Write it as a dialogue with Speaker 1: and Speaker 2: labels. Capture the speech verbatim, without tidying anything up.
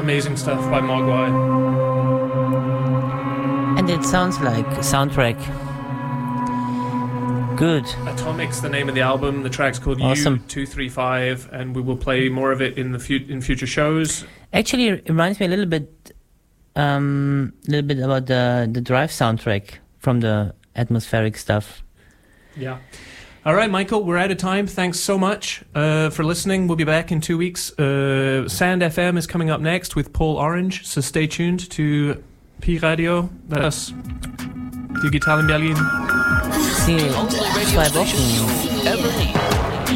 Speaker 1: amazing stuff by Mogwai.
Speaker 2: And it sounds like a soundtrack. Good.
Speaker 1: Atomic's the name of the album. The track's called
Speaker 2: Awesome.
Speaker 1: U two thirty-five, and we will play more of it in the fu- in future shows.
Speaker 2: Actually, it reminds me a little bit, um, a little bit about the the Drive soundtrack from the atmospheric stuff.
Speaker 1: Yeah. All right, Michael, we're out of time. Thanks so much uh, for listening. We'll be back in two weeks. Uh, Sand F M is coming up next with Paul Orange, so stay tuned to Pi Radio. Das Digital in Berlin.
Speaker 2: See you in zwei Wochen.